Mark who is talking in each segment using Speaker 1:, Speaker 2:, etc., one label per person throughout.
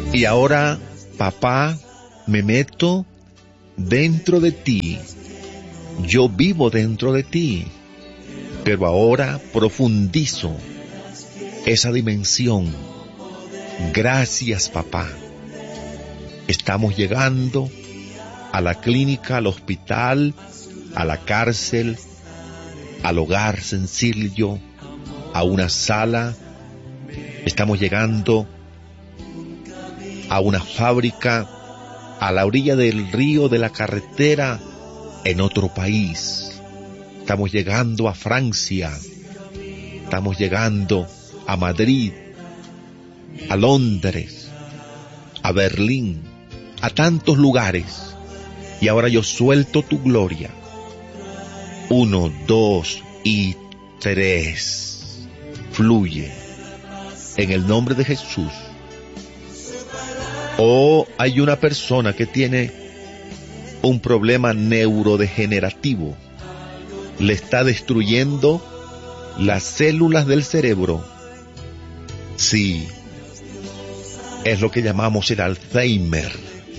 Speaker 1: Y ahora, papá, me meto dentro de ti. Yo vivo dentro de ti, pero ahora profundizo esa dimensión. Gracias, papá. Estamos llegando a la clínica, al hospital, a la cárcel, al hogar sencillo, a una sala. Estamos llegando a una fábrica, a la orilla del río, de la carretera, en otro país. Estamos llegando a Francia, estamos llegando a Madrid, a Londres, a Berlín, a tantos lugares. Y ahora yo suelto tu gloria. 1, 2 y 3. Fluye en el nombre de Jesús. Hay una persona que tiene un problema neurodegenerativo. Le está destruyendo las células del cerebro. Sí, es lo que llamamos el Alzheimer.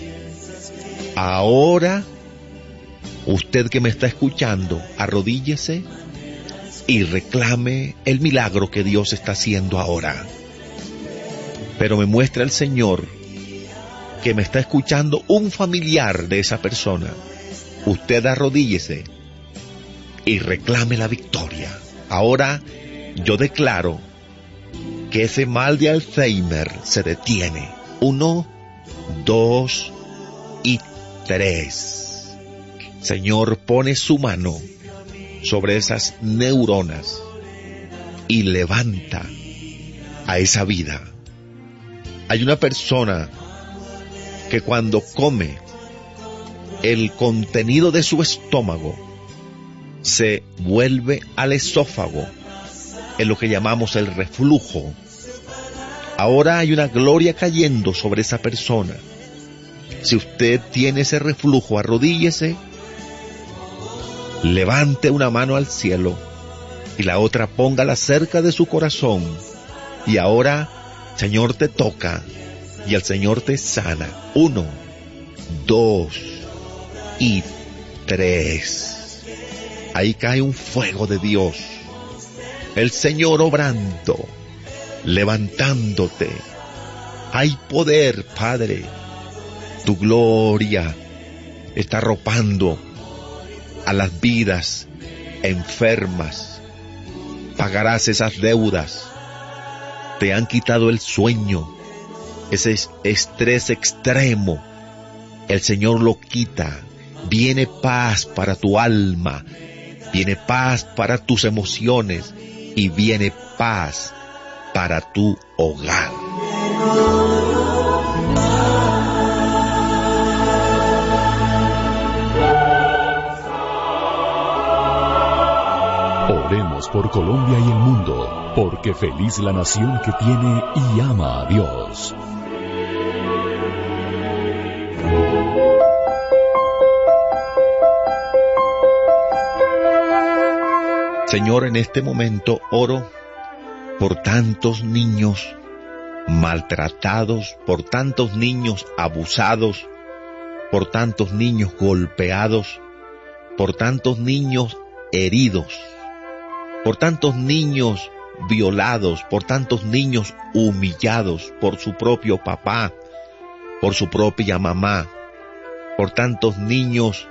Speaker 1: Ahora, usted que me está escuchando, arrodíllese y reclame el milagro que Dios está haciendo ahora. Pero me muestra el Señor que me está escuchando un familiar de esa persona. Usted arrodíllese y reclame la victoria. Ahora yo declaro que ese mal de Alzheimer se detiene. 1, 2 y 3. Señor, pone su mano sobre esas neuronas y levanta a esa vida. Hay una persona que cuando come, el contenido de su estómago se vuelve al esófago, en lo que llamamos el reflujo. Ahora hay una gloria cayendo sobre esa persona. Si usted tiene ese reflujo, arrodíllese, levante una mano al cielo y la otra póngala cerca de su corazón. Y ahora, Señor, te toca y el Señor te sana. 1, 2 y 3. Ahí cae un fuego de Dios. El Señor obrando, levantándote. Hay poder, Padre. Tu gloria está arropando a las vidas enfermas. Pagarás esas deudas. Te han quitado el sueño. Ese estrés extremo, el Señor lo quita. Viene paz para tu alma, viene paz para tus emociones y viene paz para tu hogar.
Speaker 2: Oremos por Colombia y el mundo, porque feliz la nación que tiene y ama a Dios.
Speaker 1: Señor, en este momento oro por tantos niños maltratados, por tantos niños abusados, por tantos niños golpeados, por tantos niños heridos, por tantos niños violados, por tantos niños humillados por su propio papá, por su propia mamá, por tantos niños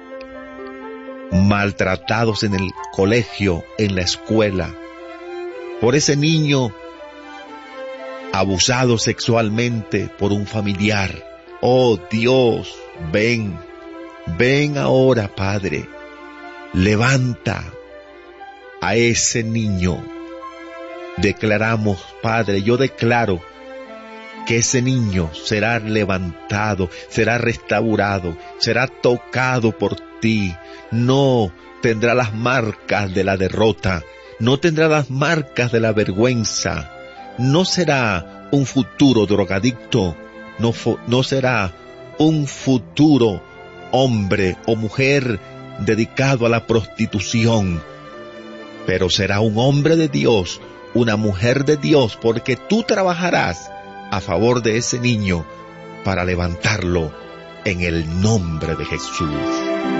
Speaker 1: maltratados en el colegio, en la escuela, por ese niño abusado sexualmente por un familiar. Oh Dios, ven ahora, Padre, levanta a ese niño. Declaramos, Padre, yo declaro que ese niño será levantado, será restaurado, será tocado por ti. No tendrá las marcas de la derrota, no tendrá las marcas de la vergüenza, no será un futuro drogadicto, no será un futuro hombre o mujer dedicado a la prostitución, pero será un hombre de Dios, una mujer de Dios, porque tú trabajarás a favor de ese niño para levantarlo en el nombre de Jesús.